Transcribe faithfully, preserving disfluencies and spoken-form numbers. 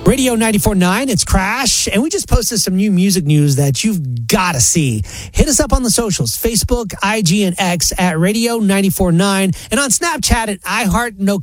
Radio ninety-four point nine, it's Crash, and we just posted some new music news that you've got to see. Hit us up on the socials, Facebook, I G, and X at Radio ninety-four point nine, and on Snapchat at iHeart No